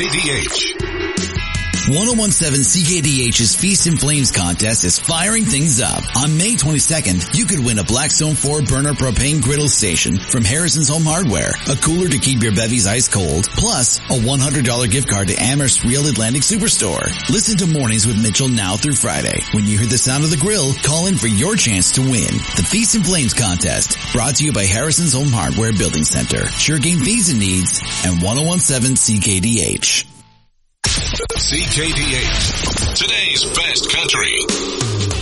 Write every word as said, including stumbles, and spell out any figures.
K D H. ten seventeen C K D H's Feast and Flames contest is firing things up. On May twenty-second, you could win a Blackstone four burner propane griddle station from Harrison's Home Hardware, a cooler to keep your bevies ice cold, plus a one hundred dollars gift card to Amherst Real Atlantic Superstore. Listen to Mornings with Mitchell now through Friday. When you hear the sound of the grill, call in for your chance to win. The Feast and Flames contest, brought to you by Harrison's Home Hardware Building Center, Sure Game Fees and Needs, and ten seventeen C K D H. C K D H, today's best country.